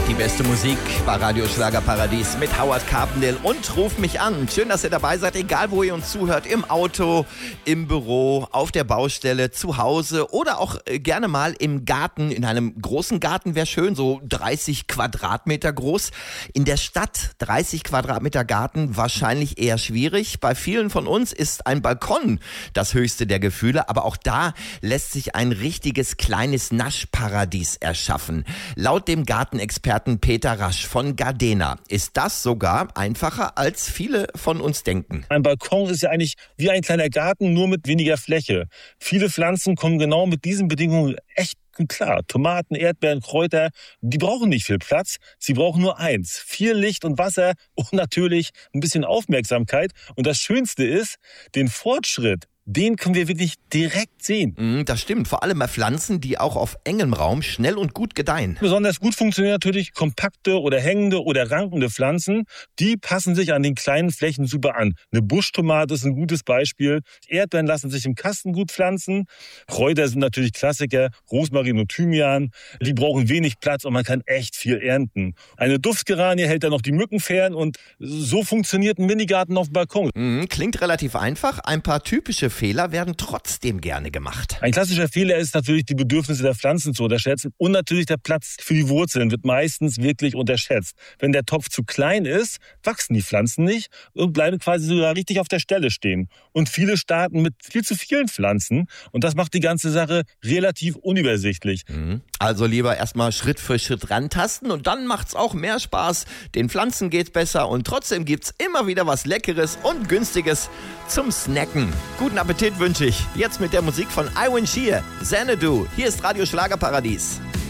Die beste Musik bei Radio Schlagerparadies mit Howard Carpendale und Ruf mich an. Schön, dass ihr dabei seid, egal wo ihr uns zuhört, im Auto, im Büro, auf der Baustelle, zu Hause oder auch gerne mal im Garten. In einem großen Garten wäre schön, so 30 Quadratmeter groß. In der Stadt 30 Quadratmeter Garten wahrscheinlich eher schwierig. Bei vielen von uns ist ein Balkon das höchste der Gefühle, aber auch da lässt sich ein richtiges kleines Naschparadies erschaffen. Laut dem Gartenexperten Peter Rasch von Gardena ist das sogar einfacher, als viele von uns denken. Ein Balkon ist ja eigentlich wie ein kleiner Garten, nur mit weniger Fläche. Viele Pflanzen kommen genau mit diesen Bedingungen echt gut klar. Tomaten, Erdbeeren, Kräuter, die brauchen nicht viel Platz. Sie brauchen nur eins: viel Licht und Wasser und natürlich ein bisschen Aufmerksamkeit. Und das Schönste ist, den Fortschritt, den können wir wirklich direkt sehen. Das stimmt, vor allem bei Pflanzen, die auch auf engem Raum schnell und gut gedeihen. Besonders gut funktionieren natürlich kompakte oder hängende oder rankende Pflanzen. Die passen sich an den kleinen Flächen super an. Eine Buschtomate ist ein gutes Beispiel. Erdbeeren lassen sich im Kasten gut pflanzen. Kräuter sind natürlich Klassiker. Rosmarin und Thymian. Die brauchen wenig Platz und man kann echt viel ernten. Eine Duftgeranie hält dann noch die Mücken fern und so funktioniert ein Minigarten auf dem Balkon. Klingt relativ einfach. Ein paar typische Fehler werden trotzdem gerne gemacht. Ein klassischer Fehler ist natürlich, die Bedürfnisse der Pflanzen zu unterschätzen und natürlich der Platz für die Wurzeln wird meistens wirklich unterschätzt. Wenn der Topf zu klein ist, wachsen die Pflanzen nicht und bleiben quasi sogar richtig auf der Stelle stehen. Und viele starten mit viel zu vielen Pflanzen und das macht die ganze Sache relativ unübersichtlich. Also lieber erstmal Schritt für Schritt rantasten und dann macht's auch mehr Spaß. Den Pflanzen geht's besser und trotzdem gibt's immer wieder was Leckeres und Günstiges zum Snacken. Guten Appetit wünsche ich. Jetzt mit der Musik von Iwan Shear, Xanadu. Hier ist Radio Schlagerparadies.